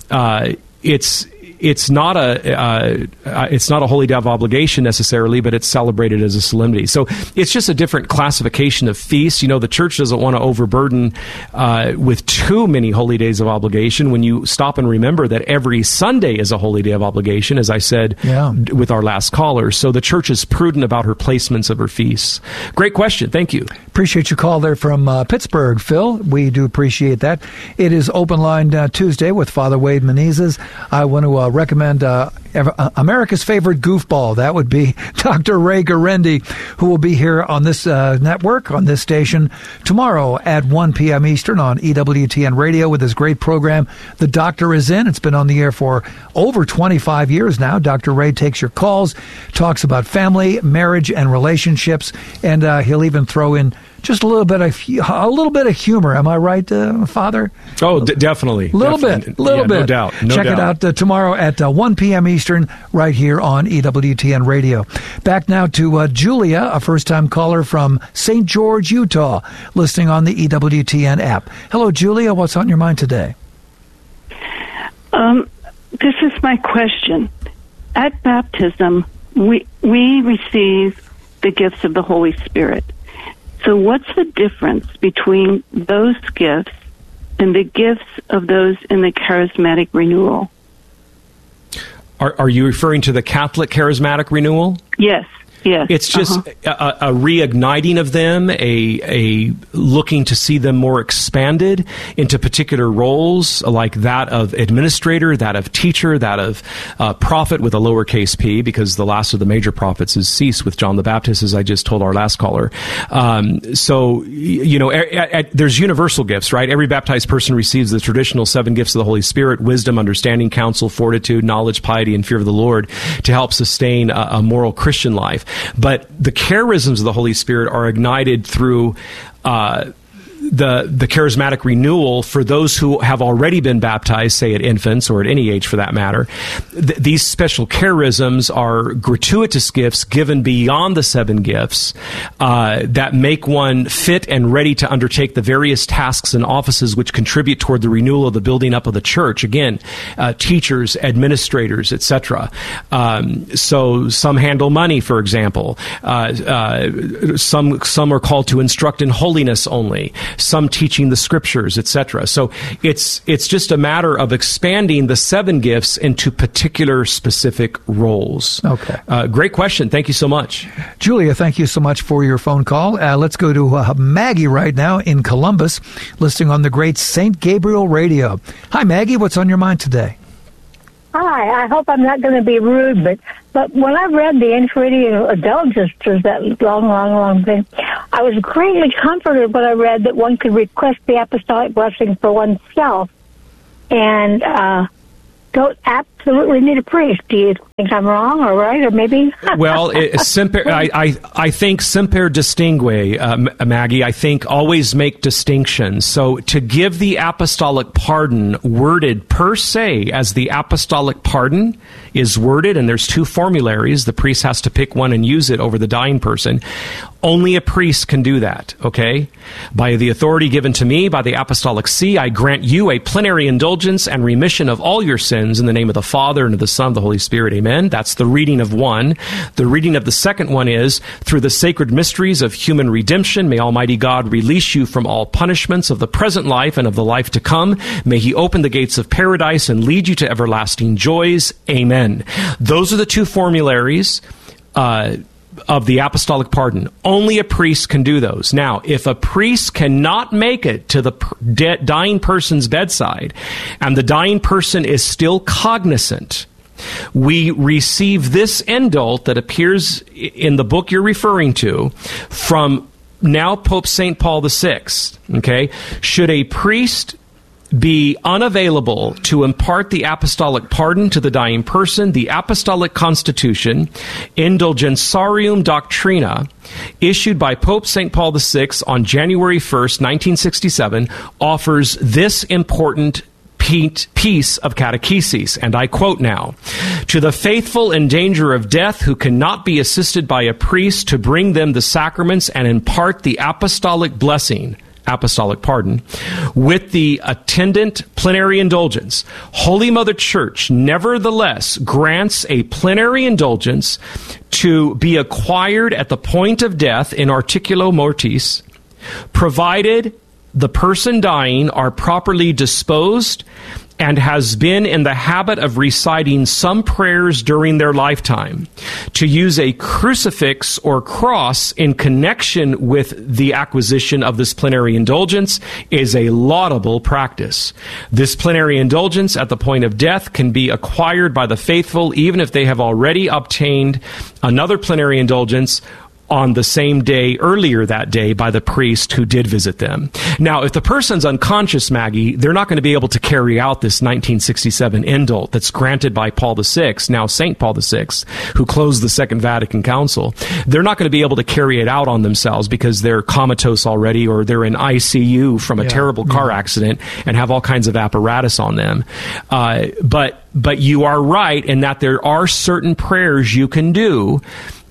Speaker 8: It's not a holy day of obligation necessarily, but it's celebrated as a solemnity. So it's just a different classification of feasts. The Church doesn't want to overburden with too many holy days of obligation when you stop and remember that every Sunday is a holy day of obligation, as I said with our last caller. So the Church is prudent about her placements of her feasts. Great question. Thank you.
Speaker 7: Appreciate your call there from Pittsburgh, Phil. We do appreciate that. It is Open Line Tuesday with Father Wade Menezes. I want to recommend America's favorite goofball. That would be Dr. Ray Guarendi, who will be here on this network, on this station, tomorrow at 1 p.m. Eastern on EWTN Radio with his great program, The Doctor Is In. It's been on the air for over 25 years now. Dr. Ray takes your calls, talks about family, marriage, and relationships, and he'll even throw in just a little bit of humor. Am I right, Father?
Speaker 8: Oh, definitely.
Speaker 7: A little bit.
Speaker 8: No doubt.
Speaker 7: Check it out tomorrow at 1 p.m. Eastern right here on EWTN Radio. Back now to Julia, a first-time caller from St. George, Utah, listening on the EWTN app. Hello, Julia. What's on your mind today?
Speaker 21: This is my question. At baptism, we receive the gifts of the Holy Spirit. So what's the difference between those gifts and the gifts of those in the charismatic renewal?
Speaker 8: Are you referring to the Catholic charismatic renewal?
Speaker 21: Yes. Yes.
Speaker 8: It's just a reigniting of them, a looking to see them more expanded into particular roles like that of administrator, that of teacher, that of prophet with a lowercase p, because the last of the major prophets is ceased with John the Baptist, as I just told our last caller. So, there's universal gifts, right? Every baptized person receives the traditional 7 gifts of the Holy Spirit: wisdom, understanding, counsel, fortitude, knowledge, piety, and fear of the Lord, to help sustain a moral Christian life. But the charisms of the Holy Spirit are ignited through the charismatic renewal for those who have already been baptized, say at infants or at any age for that matter. These special charisms are gratuitous gifts given beyond the 7 gifts that make one fit and ready to undertake the various tasks and offices which contribute toward the renewal of the building up of the church. Again, teachers, administrators, etc. So some handle money, for example. Some are called to instruct in holiness only. Some teaching the scriptures, etc. So it's just a matter of expanding the 7 gifts into particular specific roles.
Speaker 7: Okay.
Speaker 8: Great question. Thank you so much.
Speaker 7: Julia, thank you so much for your phone call. Let's go to Maggie right now in Columbus, listening on the great St. Gabriel Radio. Hi, Maggie. What's on your mind today?
Speaker 22: Hi, I hope I'm not going to be rude, but when I read the Entry of Indulgence, that long thing, I was greatly comforted when I read that one could request the apostolic blessing for oneself and don't absolutely need a priest. Do you think I'm wrong or right, or maybe?
Speaker 8: Well, I think semper distingue, Maggie. I think always make distinctions. So to give the apostolic pardon worded per se as the apostolic pardon is worded, and there's 2 formularies, the priest has to pick one and use it over the dying person. Only a priest can do that, okay? By the authority given to me by the Apostolic See, I grant you a plenary indulgence and remission of all your sins in the name of the Father and of the Son and of the Holy Spirit. Amen. That's the reading of one. The reading of the second one is, through the sacred mysteries of human redemption, may Almighty God release you from all punishments of the present life and of the life to come. May He open the gates of paradise and lead you to everlasting joys. Amen. Those are the 2 formularies of the apostolic pardon. Only a priest can do those. Now, if a priest cannot make it to the dying person's bedside and the dying person is still cognizant, we receive this indult that appears in the book you're referring to from now Pope St. Paul VI. Okay? Should a priest be unavailable to impart the apostolic pardon to the dying person, the Apostolic Constitution, Indulgentiarum Doctrina, issued by Pope St. Paul VI on January 1st, 1967, offers this important piece of catechesis, and I quote now: "To the faithful in danger of death who cannot be assisted by a priest to bring them the sacraments and impart the apostolic blessing," apostolic pardon, "with the attendant plenary indulgence, Holy Mother Church nevertheless grants a plenary indulgence to be acquired at the point of death in articulo mortis, provided the person dying are properly disposed and has been in the habit of reciting some prayers during their lifetime. To use a crucifix or cross in connection with the acquisition of this plenary indulgence is a laudable practice. This plenary indulgence at the point of death can be acquired by the faithful even if they have already obtained another plenary indulgence on the same day earlier that day by the priest who did visit them." Now, if the person's unconscious, Maggie, they're not going to be able to carry out this 1967 indult that's granted by Paul VI, now St. Paul VI, who closed the Second Vatican Council. They're not going to be able to carry it out on themselves because they're comatose already, or they're in ICU from a terrible car accident and have all kinds of apparatus on them. But you are right in that there are certain prayers you can do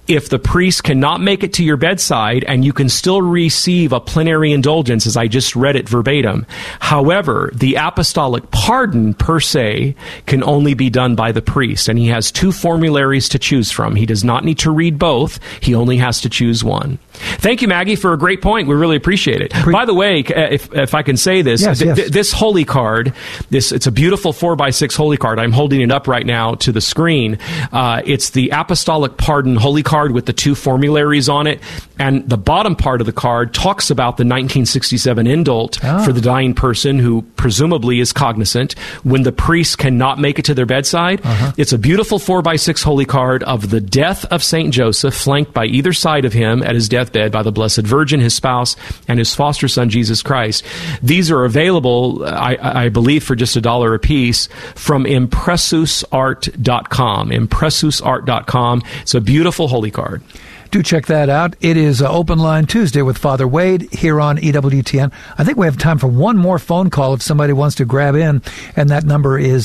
Speaker 8: if the priest cannot make it to your bedside, and you can still receive a plenary indulgence, as I just read it verbatim. However, the apostolic pardon per se can only be done by the priest, and he has 2 formularies to choose from. He does not need to read both. He only has to choose one. Thank you, Maggie, for a great point. We really appreciate it. By the way, if I can say this, this holy card, it's a beautiful 4x6 holy card. I'm holding it up right now to the screen. It's the apostolic pardon holy card with the 2 formularies on it, and the bottom part of the card talks about the 1967 indult for the dying person who presumably is cognizant when the priest cannot make it to their bedside. It's a beautiful 4x6 holy card of the death of St. Joseph, flanked by either side of him at his deathbed by the Blessed Virgin, his spouse, and his foster son, Jesus Christ. These are available, I believe, for just $1 a piece from impressusart.com. Impressusart.com. It's a beautiful holy card.
Speaker 7: Do check that out. It is Open Line Tuesday with Father Wade here on EWTN. I think we have time for one more phone call if somebody wants to grab in, and that number is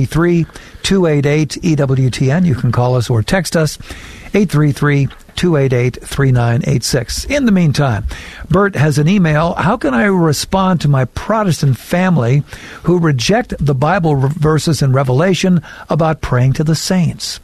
Speaker 7: 833-288-EWTN. You can call us or text us, 833-288-3986. In the meantime, Bert has an email. How can I respond to my Protestant family who reject the Bible verses in Revelation about praying to the saints?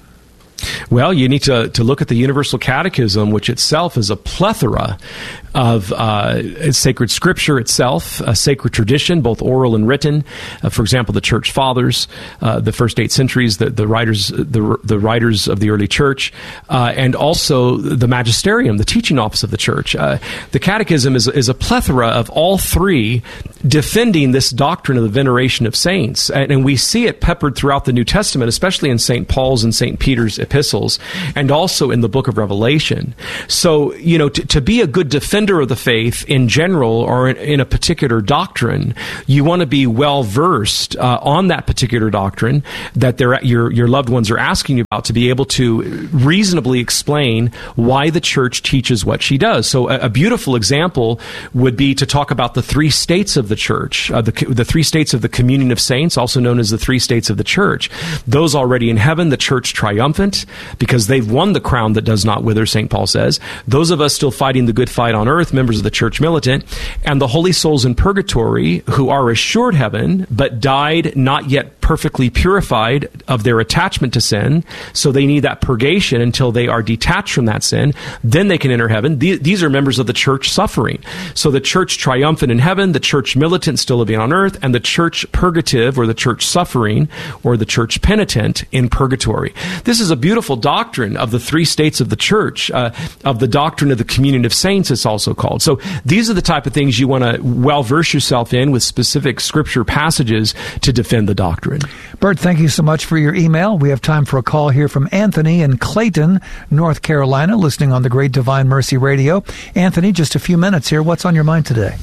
Speaker 8: Well, you need to look at the Universal Catechism, which itself is a plethora of sacred scripture itself, a sacred tradition, both oral and written. For example, the Church Fathers, the first 8 centuries, the writers of the early Church, and also the Magisterium, the teaching office of the Church. The Catechism is a plethora of all 3 defending this doctrine of the veneration of saints, and we see it peppered throughout the New Testament, especially in St. Paul's and St. Peter's epistles, and also in the book of Revelation. So, to be a good defender of the faith in general, or in a particular doctrine, you want to be well versed on that particular doctrine that your loved ones are asking you about, to be able to reasonably explain why the Church teaches what she does. So a beautiful example would be to talk about the 3 states of the Church, the 3 states of the communion of saints, also known as the 3 states of the Church. Those already in heaven, the Church triumphant, because they've won the crown that does not wither, St. Paul says. Those of us still fighting the good fight on earth, members of the Church militant, and the holy souls in purgatory who are assured heaven, but died not yet perfectly purified of their attachment to sin, so they need that purgation until they are detached from that sin. Then they can enter heaven. These are members of the Church suffering. So the Church triumphant in heaven, the Church militant still living on earth, and the Church purgative, or the Church suffering, or the Church penitent in purgatory. This is a beautiful doctrine of the 3 states of the Church, of the doctrine of the communion of saints, it's also called. So these are the type of things you want to well verse yourself in with specific scripture passages to defend the doctrine.
Speaker 7: Bert, thank you so much for your email. We have time for a call here from Anthony in Clayton, North Carolina, listening on the Great Divine Mercy Radio. Anthony, just a few minutes here. What's on your mind today?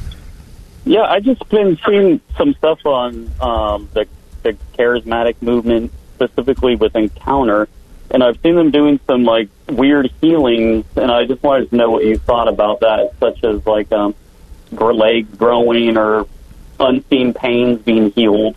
Speaker 3: Yeah, I just been seeing some stuff on the charismatic movement, specifically with Encounter, and I've seen them doing some weird healings, and I just wanted to know what you thought about that, such as legs growing or unseen pains being healed.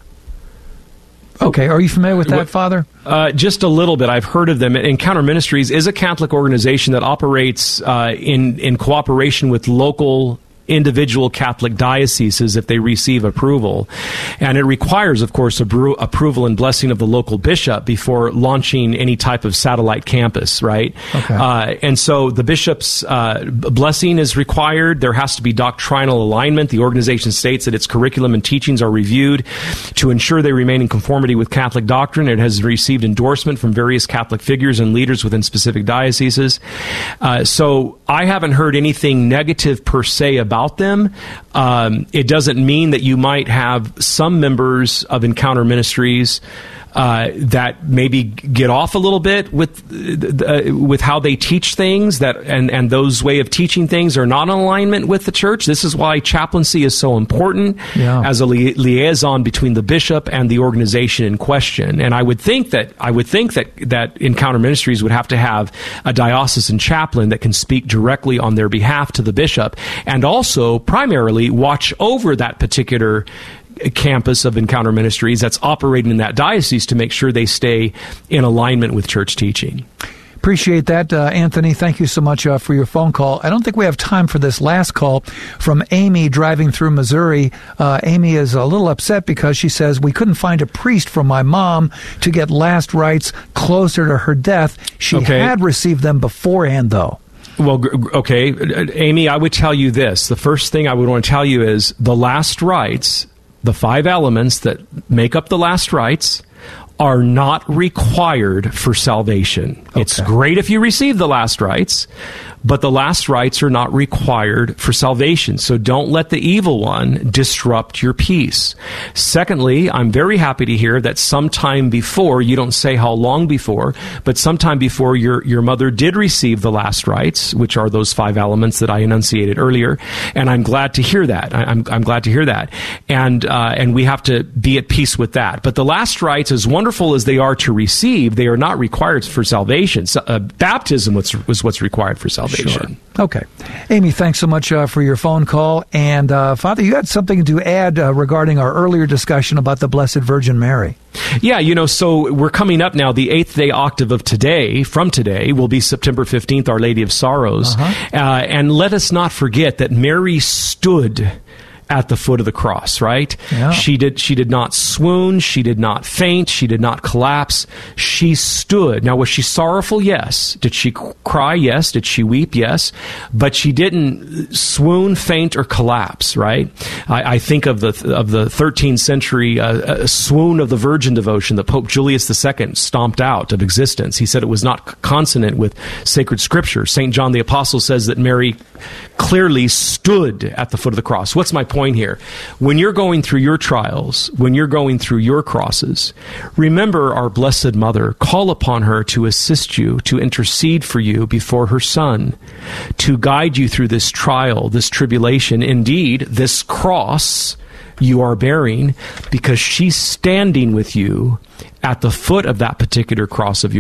Speaker 7: Okay, are you familiar with that, Father?
Speaker 8: Just a little bit. I've heard of them. Encounter Ministries is a Catholic organization that operates in cooperation with local individual Catholic dioceses if they receive approval. And it requires, of course, approval and blessing of the local bishop before launching any type of satellite campus, right? Okay. And so the bishop's blessing is required. There has to be doctrinal alignment. The organization states that its curriculum and teachings are reviewed to ensure they remain in conformity with Catholic doctrine. It has received endorsement from various Catholic figures and leaders within specific dioceses. So I haven't heard anything negative per se about them. It doesn't mean that you might have some members of Encounter Ministries that maybe get off a little bit with how they teach things, and those way of teaching things are not in alignment with the Church. This is why chaplaincy is so important as a liaison between the bishop and the organization in question. And I would think that Encounter Ministries would have to have a diocesan chaplain that can speak directly on their behalf to the bishop, and also primarily watch over that particular campus of Encounter Ministries that's operating in that diocese to make sure they stay in alignment with Church teaching.
Speaker 7: Appreciate that, Anthony. Thank you so much for your phone call. I don't think we have time for this last call from Amy driving through Missouri. Amy is a little upset because she says, we couldn't find a priest for my mom to get last rites closer to her death. She had received them beforehand, though.
Speaker 8: Well, okay, Amy, I would tell you this. The first thing I would want to tell you is the last rites, the 5 elements that make up the last rites, are not required for salvation. Okay. It's great if you receive the last rites, but the last rites are not required for salvation. So don't let the evil one disrupt your peace. Secondly, I'm very happy to hear that sometime before, you don't say how long before, but sometime before your mother did receive the last rites, which are those 5 elements that I enunciated earlier. And I'm glad to hear that. I'm glad to hear that. And we have to be at peace with that. But the last rites, as wonderful as they are to receive, they are not required for salvation. So, baptism was what's required for salvation.
Speaker 7: Sure. Okay. Amy, thanks so much for your phone call. And Father, you had something to add regarding our earlier discussion about the Blessed Virgin Mary.
Speaker 8: Yeah, so we're coming up now. The 8th day octave of today, from today, will be September 15th, Our Lady of Sorrows. And let us not forget that Mary stood at the foot of the cross, right? Yeah. She did not swoon. She did not faint. She did not collapse. She stood. Now, was she sorrowful? Yes. Did she cry? Yes. Did she weep? Yes. But she didn't swoon, faint, or collapse, right? I think of the 13th century swoon of the Virgin devotion that Pope Julius II stomped out of existence. He said it was not consonant with sacred scripture. St. John the Apostle says that Mary clearly stood at the foot of the cross. What's my point here? When you're going through your trials, when you're going through your crosses, remember our Blessed Mother. Call upon her to assist you, to intercede for you before her Son, to guide you through this trial, this tribulation, indeed, this cross you are bearing, because she's standing with you at the foot of that particular cross of yours.